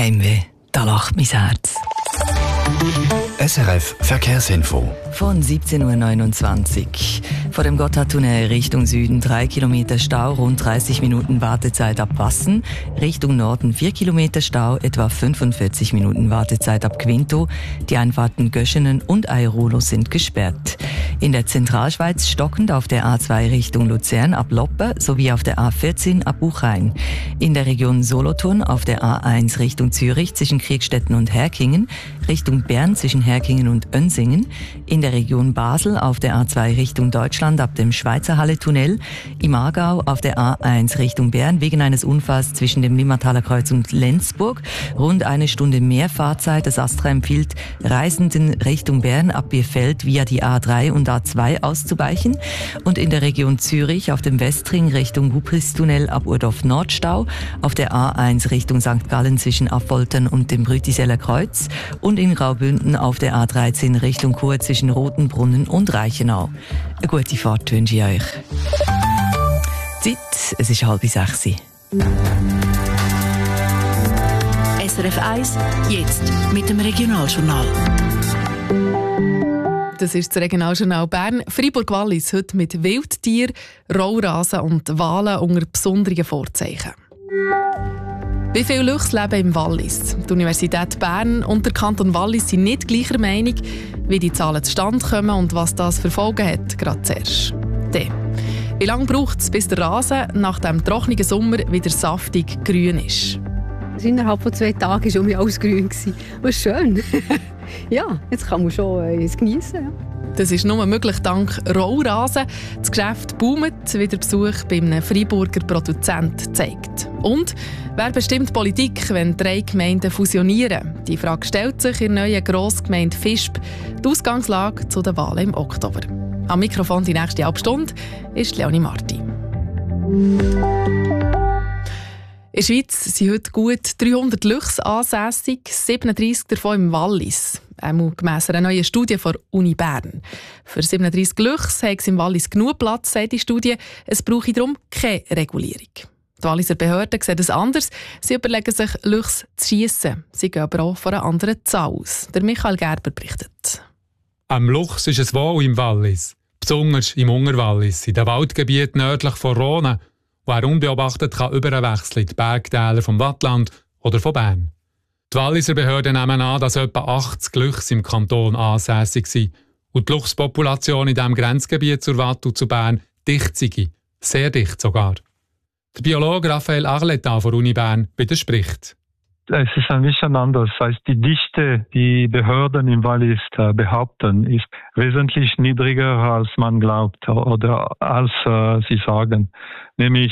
Heimweh, da lacht mein Herz. SRF Verkehrsinfo. Von 17.29 Uhr. Vor dem Gotthardtunnel Richtung Süden 3 Kilometer Stau, rund 30 Minuten Wartezeit ab Wassen. Richtung Norden 4 Kilometer Stau, etwa 45 Minuten Wartezeit ab Quinto. Die Einfahrten Göschenen und Airolo sind gesperrt. In der Zentralschweiz stockend auf der A2 Richtung Luzern ab Loppe sowie auf der A14 ab Buchheim. In der Region Solothurn auf der A1 Richtung Zürich zwischen Kriegstetten und Herkingen, Richtung Bern zwischen Herkingen und Önsingen, in der Region Basel auf der A2 Richtung Deutschland ab dem Schweizer Halle-Tunnel, im Aargau auf der A1 Richtung Bern wegen eines Unfalls zwischen dem Limmertaler Kreuz und Lenzburg. Rund eine Stunde mehr Fahrzeit. Das Astra empfiehlt Reisenden Richtung Bern ab Bierfeld via die A3 und A2 auszuweichen. Und in der Region Zürich auf dem Westring Richtung Hubristunnel ab Urdorf Nordstau, auf der A1 Richtung St. Gallen zwischen Affoltern und dem Brütiseller Kreuz und in Graubünden auf der A13 Richtung Chur zwischen Rotenbrunnen und Reichenau. Eine gute Fahrt wünsche ich euch. Zeit, es ist 5:30. SRF 1, jetzt mit dem Regionaljournal. Das ist das Regionaljournal Bern. Freiburg-Wallis heute mit Wildtier, Rollrasen und Walen unter besonderen Vorzeichen. Wie viele Luchse leben im Wallis? Die Universität Bern und der Kanton Wallis sind nicht gleicher Meinung, wie die Zahlen zustande kommen und was das für Folgen hat, gerade zuerst. Wie lange braucht es, bis der Rasen nach dem trockenen Sommer wieder saftig grün ist? Also innerhalb von 2 Tagen war um alles grün. Was schön. Ja, jetzt kann man schon es geniessen. Ja. Das ist nur möglich dank Rollrasen. Das Geschäft boomt, wie der Besuch bei einem Freiburger Produzent zeigt. Und wer bestimmt die Politik, wenn 3 Gemeinden fusionieren? Die Frage stellt sich in der neuen Grossgemeinde Visp. Die Ausgangslage zu den Wahlen im Oktober. Am Mikrofon die nächste halbe Stunde ist Leonie Marti. In der Schweiz sind heute gut 300 Luchse ansässig, 37 davon im Wallis. Gemäss einer neuen Studie von Uni Bern. Für 37 Luchse hat es im Wallis genug Platz, sagt die Studie. Es brauche darum keine Regulierung. Die Walliser Behörden sehen das anders. Sie überlegen sich, Luchse zu schiessen. Sie gehen aber auch von einer anderen Zahl aus. Der Michael Gerber berichtet. Am Luchs ist es wohl im Wallis. Besonders im Unterwallis, in den Waldgebieten nördlich von Rhône, wo er unbeobachtet kann überwechseln in die Bergtäler vom Wattland oder von Bern. Die Walliser Behörden nehmen an, dass etwa 80 Luchse im Kanton ansässig sind und die Luchspopulation in diesem Grenzgebiet zur Watt und zu Bern dicht sei, sehr dicht sogar. Der Biologe Raphael Arletta von Uni Bern widerspricht. Es ist ein bisschen anders. Als die Dichte, die Behörden im Wallis behaupten, ist wesentlich niedriger, als man glaubt oder als sie sagen. Nämlich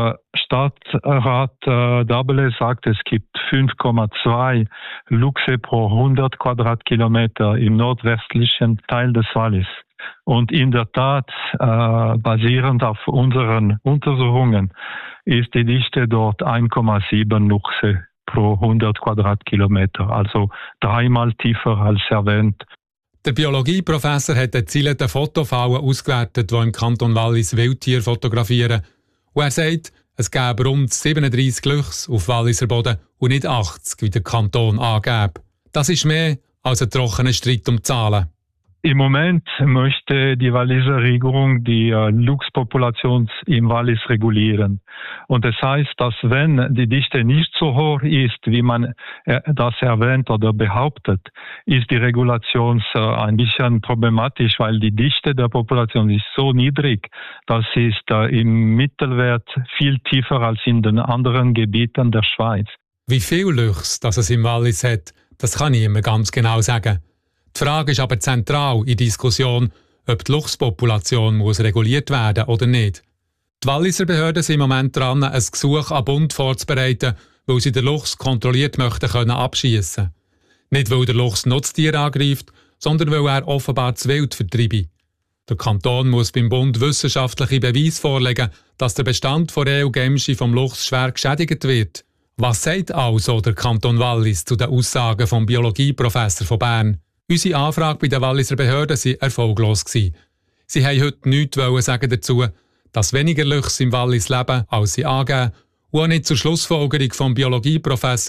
Stadtrat Dabele sagt, es gibt 5,2 Luchse pro 100 Quadratkilometer im nordwestlichen Teil des Wallis. Und in der Tat, basierend auf unseren Untersuchungen, ist die Dichte dort 1,7 Luchse pro 100 Quadratkilometer, also 3-mal tiefer als erwähnt. Der Biologieprofessor hat gezielt Fotofallen ausgewertet, die im Kanton Wallis Wildtiere fotografieren. Und er sagt, es gäbe rund 37 Luchse auf Walliser Boden und nicht 80, wie der Kanton angibt. Das ist mehr als ein trockener Streit um Zahlen. Im Moment möchte die Walliser Regierung die Luchspopulation im Wallis regulieren. Und das heißt, dass wenn die Dichte nicht so hoch ist, wie man das erwähnt oder behauptet, ist die Regulation ein bisschen problematisch, weil die Dichte der Population ist so niedrig, das ist im Mittelwert viel tiefer als in den anderen Gebieten der Schweiz. Wie viel Luchse das es im Wallis hat, das kann niemand ganz genau sagen. Die Frage ist aber zentral in der Diskussion, ob die Luchspopulation muss reguliert werden oder nicht. Die Walliser Behörden sind im Moment dran, ein Gesuch an den Bund vorzubereiten, weil sie den Luchs kontrolliert möchten können abschiessen. Nicht, weil der Luchs Nutztiere angreift, sondern weil er offenbar das Wild vertreibe. Der Kanton muss beim Bund wissenschaftliche Beweise vorlegen, dass der Bestand von Reh und Gämschi vom Luchs schwer geschädigt wird. Was sagt also der Kanton Wallis zu den Aussagen vom Biologieprofessor von Bern? Unsere Anfrage bei den Walliser Behörden war erfolglos. Sie wollten heute nichts sagen dazu, dass weniger Luchse im Wallis leben, als sie angeben, und auch nicht zur Schlussfolgerung vom Biologieprofessor,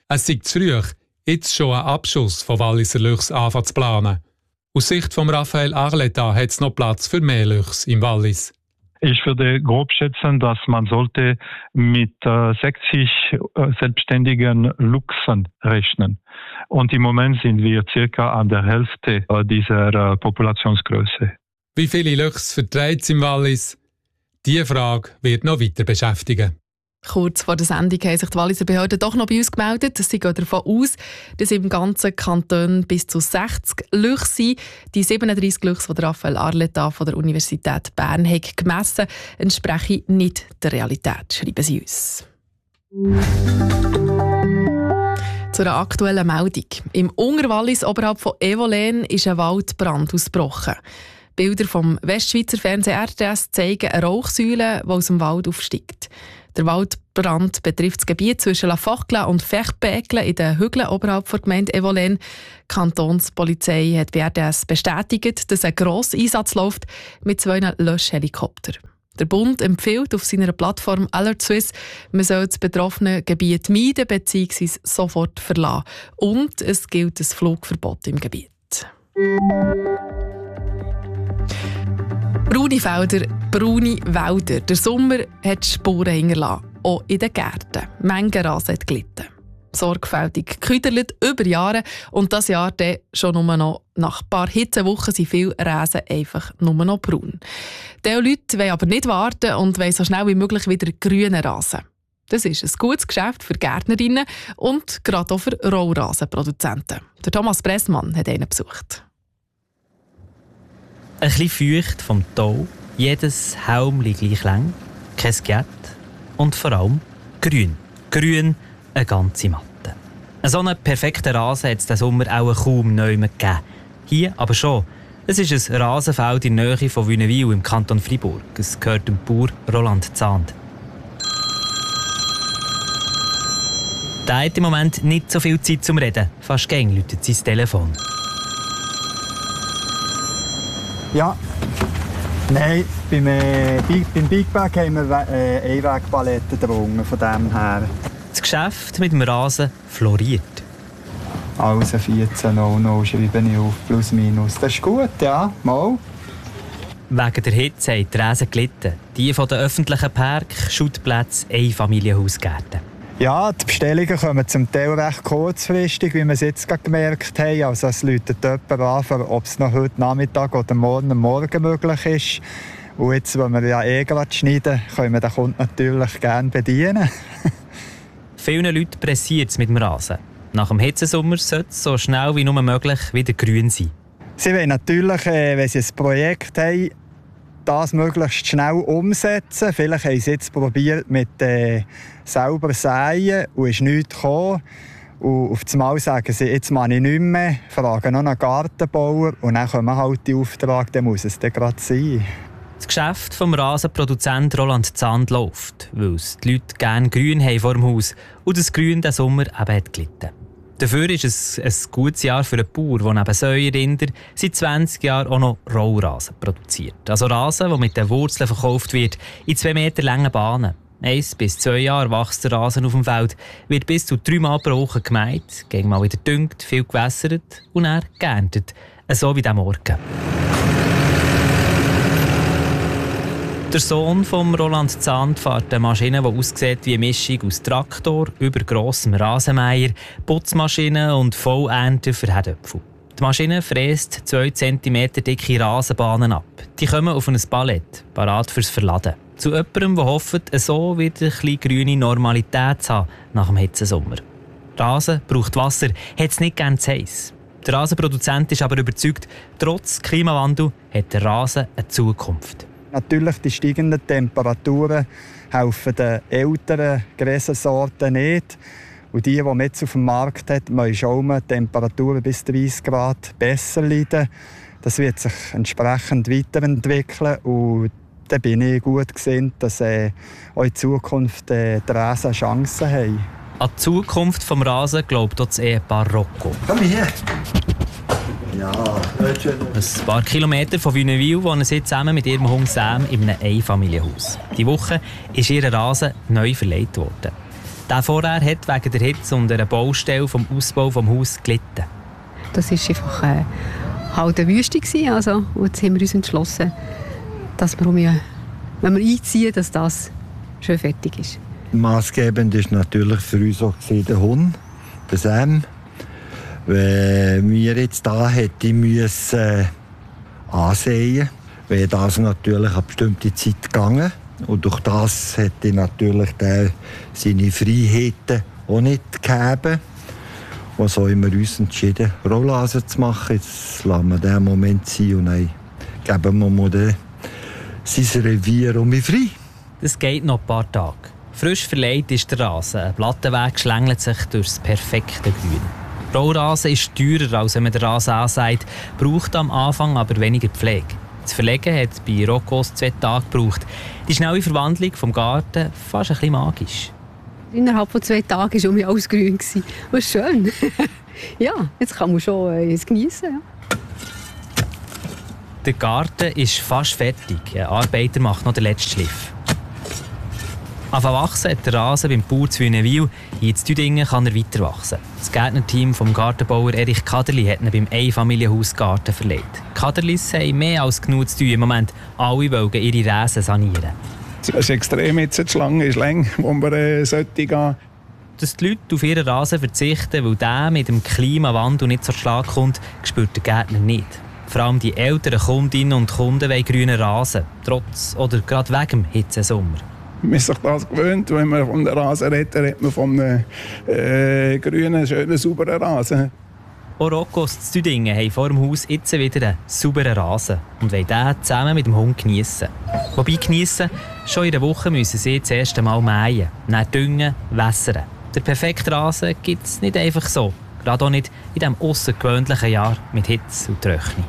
Es sei zu früh, jetzt schon einen Abschuss von Walliser Luchs anfangen zu planen. Aus Sicht von Raphael Arleta hat es noch Platz für mehr Luchs im Wallis. Ich würde grob schätzen, dass man sollte mit 60 selbstständigen Luchsen rechnen. Und im Moment sind wir circa an der Hälfte dieser Populationsgröße. Wie viele Luchse verträgt es im Wallis? Diese Frage wird noch weiter beschäftigen. Kurz vor der Sendung haben sich die Walliser Behörden doch noch bei uns gemeldet. Sie gehen davon aus, dass im ganzen Kanton bis zu 60 Luchse sind. Die 37 Luchse, die Raphael Arleta von der Universität Bern hat gemessen hat, entsprechen nicht der Realität, schreiben sie uns. Zu einer aktuellen Meldung. Im Unterwallis oberhalb von Evolen ist ein Waldbrand ausgebrochen. Bilder vom Westschweizer Fernsehen RTS zeigen eine Rauchsäule, die aus dem Wald aufsteigt. Der Waldbrand betrifft das Gebiet zwischen La Forclaz und Fechtbäckle in den Hügeln oberhalb der Gemeinde Evolen. Die Kantonspolizei hat bei RTS bestätigt, dass ein grosser Einsatz läuft mit 2 Löschhelikoptern. Der Bund empfiehlt auf seiner Plattform Alert Swiss, man soll das betroffene Gebiet meiden bzw. sofort verlassen. Und es gilt ein Flugverbot im Gebiet. Braune Felder, braune Wälder. Der Sommer hat Spuren hinterlassen, auch in den Gärten. Menge Rasen hat gelitten. Sorgfältig geküdert über Jahre und das Jahr dann schon nur noch. Nach ein paar Hitzewochen sind viele Rasen einfach nur noch braun. Diese Leute wollen aber nicht warten und wollen so schnell wie möglich wieder grüne Rasen. Das ist ein gutes Geschäft für Gärtnerinnen und gerade auch für Rollrasenproduzenten. Der Thomas Pressmann hat einen besucht. Ein bisschen feucht vom Tau, jedes Helmli gleich lang, kein Gett und vor allem grün. Grün, eine ganze Matte. So einen perfekten Rasen hat es diesen Sommer auch kaum neu mehr gegeben. Hier aber schon. Es ist ein Rasenfeld in der Nähe von Wünnewil im Kanton Fribourg. Es gehört dem Bauer Roland Zahnd. Der hat im Moment nicht so viel Zeit zum Reden. Fast gäng läutet sein Telefon. Ja, nein, beim Big Bag haben wir Einwegpaletten drunter, von dem her. Das Geschäft mit dem Rasen floriert. Also 14,00 schreibe ich auf, plus minus. Das ist gut, ja, mal. Wegen der Hitze haben die Rasen gelitten. Die von den öffentlichen Parks, Schuttplätzen, Einfamilienhausgärten. Ja, die Bestellungen kommen zum Teil recht kurzfristig, wie wir es jetzt gerade gemerkt haben. Also es läutet jemand an, ob es noch heute Nachmittag oder morgen möglich ist. Und jetzt, wenn wir ja gerade schneiden, können wir den Kunden natürlich gerne bedienen. Vielen Leuten pressiert es mit dem Rasen. Nach dem Hitzesommer sollte es so schnell wie nur möglich wieder grün sein. Sie wollen natürlich, wenn sie ein Projekt haben, das möglichst schnell umsetzen. Vielleicht haben sie jetzt probiert mit selber säen und ist nichts gekommen. Und auf einmal sagen sie, jetzt mache ich nichts mehr, fragen noch einen Gartenbauer und dann kommen halt die Aufträge, dann muss es dann gerade sein. Das Geschäft vom Rasenproduzent Roland Zahnd läuft, weil es die Leute gerne grün haben vor dem Haus und das Grün diesen Sommer eben hat gelitten. Dafür ist es ein gutes Jahr für einen Bauer, der neben Säurinder seit 20 Jahren auch noch Rollrasen produziert. Also Rasen, der mit den Wurzeln verkauft wird, in 2 Meter langen Bahnen. 1 bis 2 Jahre wächst der Rasen auf dem Feld, wird bis zu 3 Mal pro Woche gemäht, gegen mal wieder gedüngt, viel gewässert und dann geerntet. So wie diesen Morgen. Der Sohn von Roland Zahnd fährt eine Maschine, die aussieht wie eine Mischung aus Traktor, über grossem Rasenmäher, Putzmaschine und Vollernter für Herdöpfel. Die Maschine fräst 2 cm dicke Rasenbahnen ab. Die kommen auf ein Palett, parat fürs Verladen. Zu jemandem, der hofft, so wieder ein bisschen grüne Normalität zu haben nach dem Hitzesommer. Rasen braucht Wasser, hat es nicht gern zu heiß. Der Rasenproduzent ist aber überzeugt, trotz Klimawandel hat der Rasen eine Zukunft. Natürlich, die steigenden Temperaturen helfen den älteren Gräsersorten nicht. Und die man jetzt auf dem Markt hat, müssen schon Temperaturen bis 30 Grad besser leiden. Das wird sich entsprechend weiterentwickeln. Und da bin ich gut gesinnt, dass auch in Zukunft die Rasen Chancen haben. An die Zukunft des Rasen glaubt auch das Ehepaar Rocco. Komm her! Ja, ein paar Kilometer von Wünnewil wohnen sie zusammen mit ihrem Hund Sam in einem Einfamilienhaus. Diese Woche ist ihr Rasen neu verlegt worden. Der vorher hat wegen der Hitze und einer Baustelle vom Ausbau des Hauses gelitten. Das war einfach halt eine Wüste gewesen, also. Und jetzt haben wir uns entschlossen, dass wir, wenn wir einziehen, dass das schön fertig ist. Maßgebend ist natürlich für uns auch der Hund, der Sam. Wenn wir jetzt da hätten müssen ansehen, wäre das natürlich eine bestimmte Zeit gegangen. Und durch das hätte natürlich der seine Freiheiten auch nicht gegeben. Und so haben wir uns entschieden, Rollasen zu machen. Jetzt lassen wir diesen Moment sein und dann geben wir mal sein Revier um mich frei. Das geht noch ein paar Tage. Frisch verleiht ist der Rasen. Ein Plattenweg schlängelt sich durchs perfekte Grün. Rollrasen ist teurer, als wenn man den Rasen ansagt, braucht am Anfang aber weniger Pflege. Das Verlegen hat bei Roccos 2 Tage gebraucht. Die schnelle Verwandlung vom Garten fast ein bisschen magisch. Innerhalb von 2 Tagen war alles grün. Was schön. Ja, jetzt kann man schon es geniessen. Ja. Der Garten ist fast fertig. Ein Arbeiter macht noch den letzten Schliff. Anfangen wachsen hat der Rasen beim Bauer zu Wünnewil. In Düdingen kann er weiter wachsen. Das Gärtnerteam vom Gartenbauer Erich Kaderli hat ihn beim Einfamilienhaus Garten verlegt. Die Kaderlis haben mehr als genug zu tun im Moment. Alle wollen ihre Rasen sanieren. Es ist extrem jetzt, die Schlange ist lang, wo man sollte gehen. Dass die Leute auf ihren Rasen verzichten, weil der mit dem Klimawandel nicht so Schlag kommt, spürt der Gärtner nicht. Vor allem die älteren Kundinnen und Kunden wollen grünen Rasen, trotz oder gerade wegen dem Hitzesommer. Man ist sich das gewöhnt, wenn man von den Rasen redet man von einem grünen, schönen, sauberen Rasen. Auch Roccos zu Düdingen haben vor dem Haus jetzt wieder einen sauberen Rasen und wollen den zusammen mit dem Hund geniessen. Wobei geniessen, schon in der Woche müssen sie das erste Mal mähen, dann düngen, wässern. Der perfekte Rasen gibt es nicht einfach so, gerade auch nicht in diesem aussergewöhnlichen Jahr mit Hitze und Trockenheit.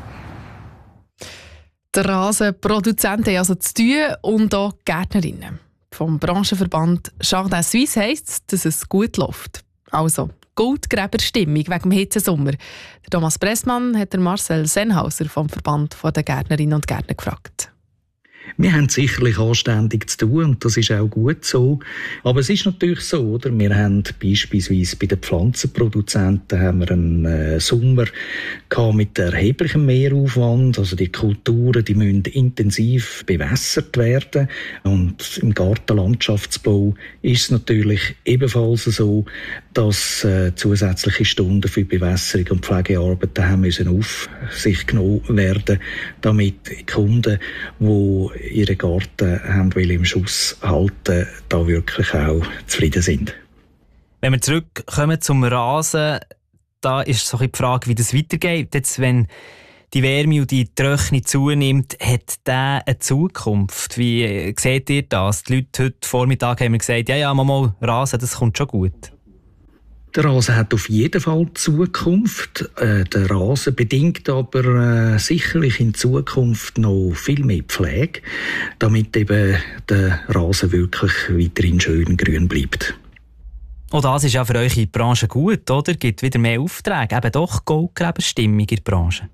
Die Rasenproduzenten haben also zu tun und auch die Gärtnerinnen. Vom Branchenverband Jardin Suisse heisst es, dass es gut läuft. Also Goldgräberstimmung wegen dem Hitzesommer. Der Thomas Pressmann hat Marcel Sennhauser vom Verband der Gärtnerinnen und Gärtner gefragt. Wir haben sicherlich anständig zu tun und das ist auch gut so. Aber es ist natürlich so, oder? Wir haben beispielsweise bei den Pflanzenproduzenten haben wir einen Sommer mit erheblichem Mehraufwand. Also die Kulturen, die müssen intensiv bewässert werden. Und im Gartenlandschaftsbau ist es natürlich ebenfalls so, dass zusätzliche Stunden für Bewässerung und Pflegearbeiten haben müssen auf sich genommen werden, damit die Kunden, die ihre Garten haben im Schuss halten, da wirklich auch zufrieden sind. Wenn wir zurückkommen zum Rasen, da ist so die Frage, wie das weitergeht. Jetzt, wenn die Wärme und die Trockenheit zunimmt, hat der eine Zukunft? Wie seht ihr das? Die Leute heute Vormittag haben mir gesagt, ja, mal Rasen, das kommt schon gut. Der Rasen hat auf jeden Fall Zukunft. Der Rasen bedingt aber sicherlich in Zukunft noch viel mehr Pflege, damit eben der Rasen wirklich weiterhin schön grün bleibt. Und das ist ja für eure Branche gut, oder? Gibt wieder mehr Aufträge, eben doch Goldgräberstimmung in der Branche.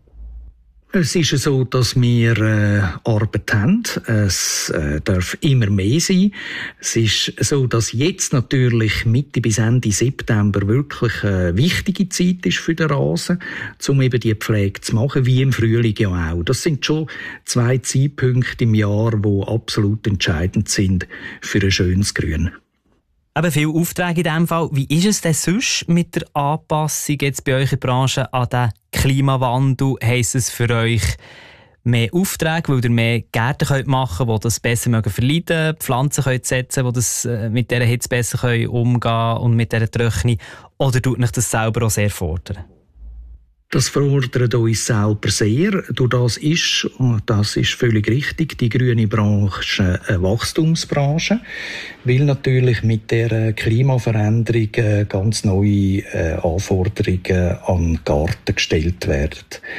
Es ist so, dass wir Arbeit haben. Es darf immer mehr sein. Es ist so, dass jetzt natürlich Mitte bis Ende September wirklich eine wichtige Zeit ist für den Rasen, um eben die Pflege zu machen, wie im Frühling ja auch. Das sind schon 2 Zeitpunkte im Jahr, die absolut entscheidend sind für ein schönes Grün. Eben viele Aufträge in diesem Fall. Wie ist es denn sonst mit der Anpassung jetzt bei euch in der Branche an den Klimawandel? Heisst es für euch mehr Aufträge, weil ihr mehr Gärten machen könnt, die das besser verleiden können, Pflanzen könnt setzen, die das mit dieser Hitze besser umgehen können und mit dieser Trockenheit? Oder tut euch das selber auch sehr fordern? Das verordert uns selber sehr. Durch das ist, und das ist völlig richtig, die grüne Branche eine Wachstumsbranche, weil natürlich mit der Klimaveränderung ganz neue Anforderungen an den Garten gestellt werden.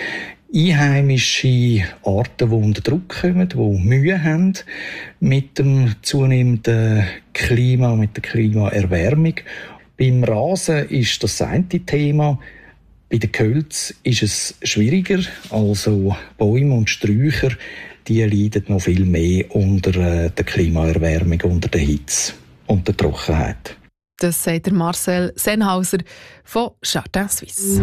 Einheimische Arten, die unter Druck kommen, die Mühe haben mit dem zunehmenden Klima, mit der Klimaerwärmung. Beim Rasen ist das eine Thema. Bei den Gehölzen ist es schwieriger, also Bäume und Sträucher, die leiden noch viel mehr unter der Klimaerwärmung, unter der Hitze und der Trockenheit. Das sagt der Marcel Sennhauser von Jardin Suisse.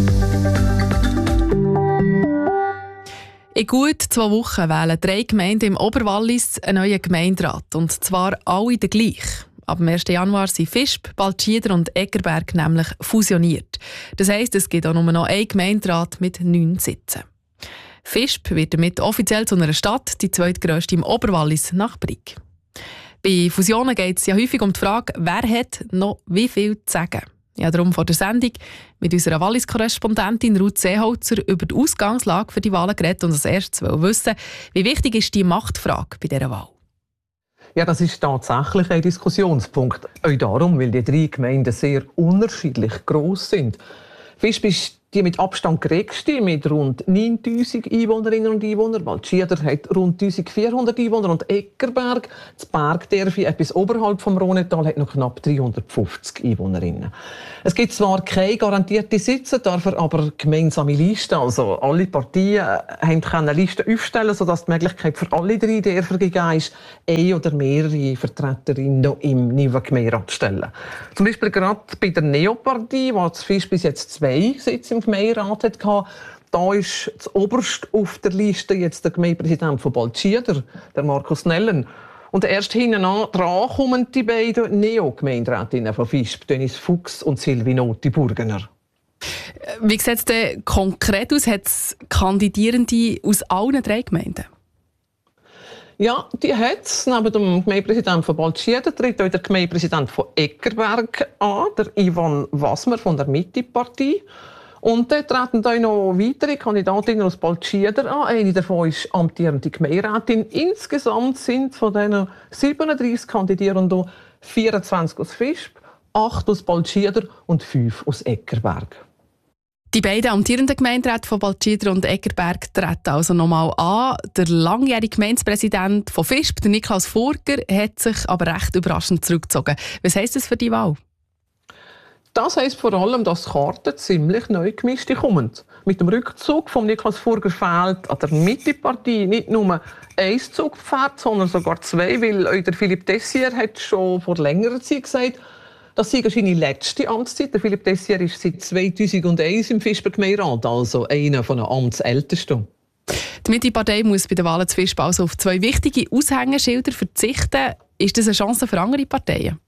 In gut 2 Wochen wählen 3 Gemeinden im Oberwallis einen neuen Gemeinderat. Und zwar alle den gleichen. Ab dem 1. Januar sind Visp, Baltschieder und Eggerberg nämlich fusioniert. Das heisst, es gibt auch nur noch einen Gemeinderat mit 9 Sitzen. Visp wird damit offiziell zu einer Stadt, die zweitgrösste im Oberwallis nach Brig. Bei Fusionen geht es ja häufig um die Frage, wer hat noch wie viel zu sagen. Ja, darum vor der Sendung mit unserer Wallis-Korrespondentin Ruth Seeholzer über die Ausgangslage für die Wahlen geredet und als erstes wissen, wie wichtig ist die Machtfrage bei dieser Wahl? Ja, das ist tatsächlich ein Diskussionspunkt. Auch darum, weil die 3 Gemeinden sehr unterschiedlich gross sind. Visp ist die mit Abstand geregste, mit rund 9000 Einwohnerinnen und Einwohnern. Baltschieder hat rund 1400 Einwohner und Eggerberg, das Bergdörfli etwas oberhalb vom Rhonetal, hat noch knapp 350 Einwohnerinnen. Es gibt zwar keine garantierten Sitze, dafür aber gemeinsame Listen. Also alle Partien können Listen aufstellen, sodass die Möglichkeit für alle 3 Dörfer gegeben ist, eine oder mehrere Vertreterinnen im neuen Gemeinderat zu stellen. Zum Beispiel gerade bei der Neopartie, wo das Visp bis jetzt 2 Sitze im Gemeinderat hatte. Da ist zuoberst auf der Liste jetzt der Gemeindepräsident von Baltschieder, der Markus Nellen. Und erst hinten dran kommen die beiden Neo-Gemeinderätinnen von Visp, Dennis Fuchs und Sylvie Noti-Burgener. Wie sieht es denn konkret aus? Hat es Kandidierende aus allen 3 Gemeinden? Ja, die hat es. Neben dem Gemeindepräsidenten von Baltschieder tritt auch der Gemeindepräsident von Eggerberg an, der Ivan Wasmer von der Mitte-Partei. Und dann treten auch noch weitere Kandidatinnen aus Baltschieder an. Eine davon ist amtierende Gemeinderätin. Insgesamt sind von diesen 37 Kandidierenden 24 aus Visp, 8 aus Baltschieder und 5 aus Eggerberg. Die beiden amtierenden Gemeinderäte von Baltschieder und Eggerberg treten also nochmal an. Der langjährige Gemeindepräsident von Visp, der Niklaus Furger, hat sich aber recht überraschend zurückgezogen. Was heisst das für die Wahl? Das heisst vor allem, dass die Karten ziemlich neu gemischt kommen. Mit dem Rückzug von Niklaus Furger fehlt an der Mitte-Partei nicht nur ein Zugpferd, sondern sogar 2, weil auch der Philippe Tessier hat schon vor längerer Zeit gesagt, das sei seine letzte Amtszeit. Der Philippe Tessier ist seit 2001 im Visper Gemeinderat, also einer von den Amtsältesten. Die Mitte-Partei muss bei den Wahlen zu Visp also auf 2 wichtige Aushängeschilder verzichten. Ist das eine Chance für andere Parteien?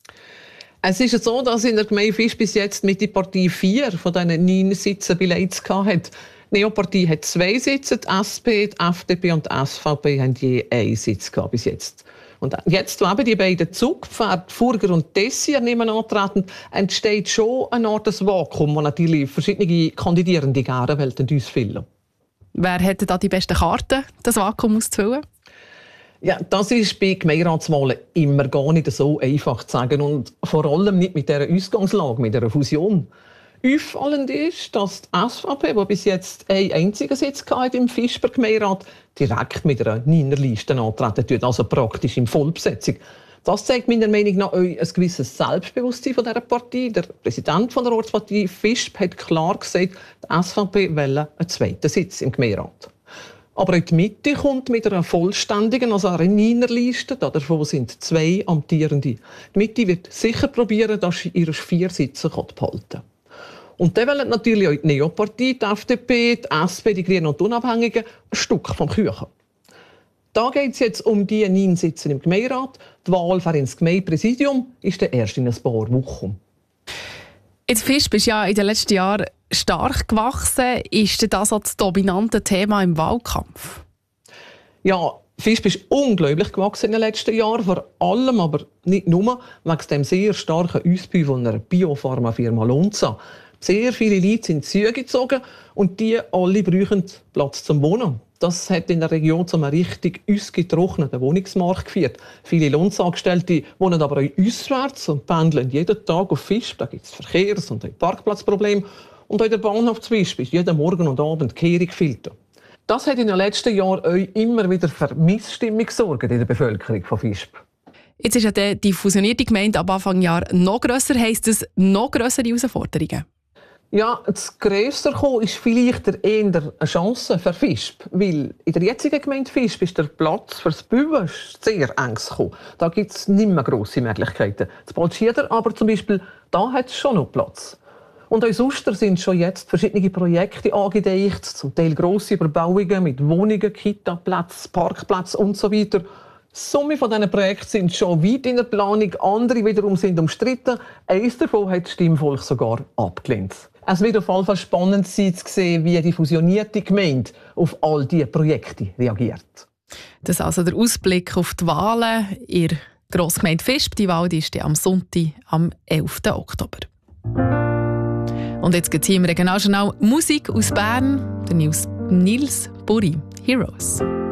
Es ist so, dass in der Gemeinde Visp bis jetzt mit der Partei 4 von diesen 9 Sitzen bereits hatte. Die Neopartie hat 2 Sitze, die SP, die FDP und die SVP haben je 1 Sitz gehabt bis jetzt. Und jetzt, wo eben die beiden Zugpferde, Furger und Tessier nebeneinander antreten, entsteht schon eine Art Vakuum, wo natürlich verschiedene Kandidierende gerne ausfüllen. Wer hätte da die besten Karten, das Vakuum auszufüllen? Ja, das ist bei Gemeinderatswahlen immer gar nicht so einfach zu sagen und vor allem nicht mit dieser Ausgangslage, mit dieser Fusion. Auffallend ist, dass die SVP, die bis jetzt einen einzigen Sitz hatte im Visper Gemeinderat, direkt mit einer 9er-Liste antreten tut, also praktisch in Vollbesetzung. Das zeigt meiner Meinung nach ein gewisses Selbstbewusstsein von dieser Partei. Der Präsident von der Ortspartei Visp hat klar gesagt, die SVP will einen 2. Sitz im Gemeinderat. Aber auch die Mitte kommt mit einer vollständigen, also einer 9er-Liste. Davon sind 2 Amtierende. Die Mitte wird sicher probieren, dass sie ihre 4 Sitze behalten kann. Und dann wollen natürlich auch die Neopartie, die FDP, die SP, die Grünen und die Unabhängigen ein Stück vom Kuchen. Da geht es jetzt um die 9 Sitze im Gemeinderat. Die Wahl für ins Gemeindepräsidium ist dann erst in ein paar Wochen. Jetzt Visp ist ja in den letzten Jahren stark gewachsen. Ist das auch das dominante Thema im Wahlkampf? Ja, Visp ist unglaublich gewachsen in den letzten Jahren, vor allem aber nicht nur wegen dem sehr starken Ausbau von einer Biopharmafirma Lonza. Sehr viele Leute sind Züge gezogen und die alle brauchen Platz zum Wohnen. Das hat in der Region zu einem richtig ausgetrockneten Wohnungsmarkt geführt. Viele Lonza-Angestellte wohnen aber auch auswärts und pendeln jeden Tag auf Visp. Da gibt es Verkehrs- und Parkplatzprobleme. Und auch der Bahnhof zu Visp ist jeden Morgen und Abend Kehrung gefiltert. Das hat in den letzten Jahren auch immer wieder für Missstimmung gesorgt in der Bevölkerung von Visp. Jetzt ist ja die fusionierte Gemeinde ab Anfang Jahr noch grösser. Heisst das noch grössere Herausforderungen? Ja, das grösser kommen ist vielleicht eher eine Chance für Visp. Weil in der jetzigen Gemeinde Visp ist der Platz für das Bauen sehr eng gekommen. Da gibt es nicht mehr grosse Möglichkeiten. Das Balschieder aber zum Beispiel, da hat es schon noch Platz. Und auch in Uster sind schon jetzt verschiedene Projekte angedeicht, zum Teil grosse Überbauungen mit Wohnungen, Kita-Plätzen, Parkplätzen und so weiter. Summe von diesen Projekten sind schon weit in der Planung, andere wiederum sind umstritten. Eines davon hat das Stimmvolk sogar abgelehnt. Es wird auf jeden Fall spannend sein zu sehen, wie die fusionierte Gemeinde auf all diese Projekte reagiert. Das ist also der Ausblick auf die Wahlen in der Grossgemeinde Visp. Die Wahl ist am Sonntag, am 11. Oktober. Und jetzt gibt es hier im Regionaljournal Musik aus Bern. Der Nils Burri, Heroes.